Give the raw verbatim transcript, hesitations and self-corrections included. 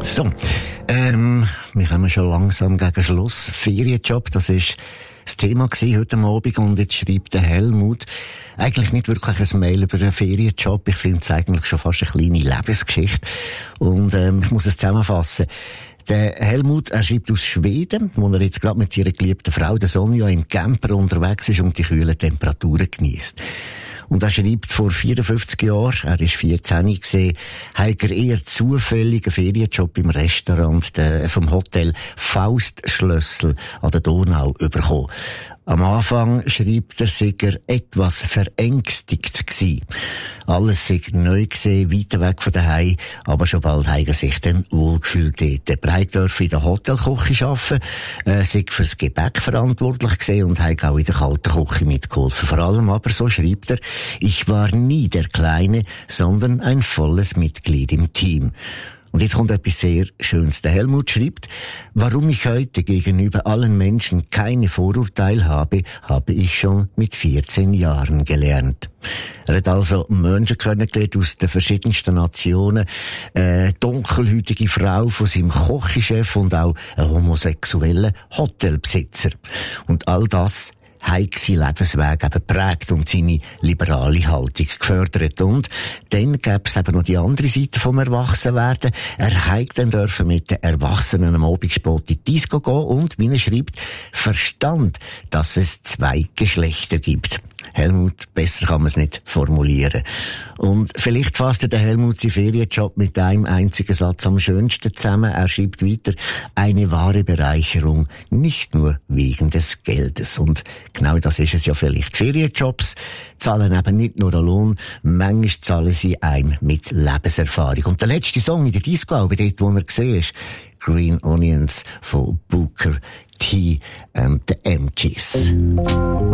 So, ähm, wir kommen schon langsam gegen Schluss. Ferienjob, das ist das Thema gewesen heute Abend, und jetzt schreibt der Helmut eigentlich nicht wirklich ein Mail über einen Ferienjob. Ich finde es eigentlich schon fast eine kleine Lebensgeschichte. Und ähm, ich muss es zusammenfassen. Der Helmut, er schreibt aus Schweden, wo er jetzt gerade mit seiner geliebten Frau, der Sonja, im Camper unterwegs ist und die kühlen Temperaturen genießt. Und er schreibt, vor vierundfünfzig Jahren, er war vierzehn gewesen, hat er eher zufällig einen Ferienjob im Restaurant de, vom Hotel Faustschlössl an der Donau bekommen. Am Anfang schreibt er, sei er etwas verängstigt gsi. Alles sei neu gesehen, weiter weg von daheim, aber schon bald hat er sich dann wohlgefühlt dort. Er durfte in der Hotelküche arbeiten, äh, sei fürs Gebäck verantwortlich gewesen und hat auch in der kalten Küche mitgeholfen. Vor allem aber, so schreibt er, ich war nie der Kleine, sondern ein volles Mitglied im Team. Und jetzt kommt etwas sehr Schönes. Der Helmut schreibt, warum ich heute gegenüber allen Menschen keine Vorurteile habe, habe ich schon mit vierzehn Jahren gelernt. Er hat also Menschen kennengelernt aus den verschiedensten Nationen, eine dunkelhäutige Frau von seinem Kochchef und auch einen homosexuellen Hotelbesitzer. Und all das hat seinen Lebensweg eben geprägt und seine liberale Haltung gefördert. Und dann gäbe es eben noch die andere Seite vom Erwachsenwerden. Er hat dann dürfen mit den Erwachsenen am Abend spät in die Disco gehen und, wie er schreibt, verstand, dass es zwei Geschlechter gibt. Helmut, besser kann man es nicht formulieren. Und vielleicht fasst der Helmut seinen Ferienjob mit einem einzigen Satz am schönsten zusammen. Er schreibt weiter, eine wahre Bereicherung, nicht nur wegen des Geldes. Und genau das ist es ja vielleicht. Ferienjobs zahlen eben nicht nur einen Lohn, manchmal zahlen sie einem mit Lebenserfahrung. Und der letzte Song in der Disco, auch dort, wo er gesehen ist, Green Onions von Booker T and the M Gs.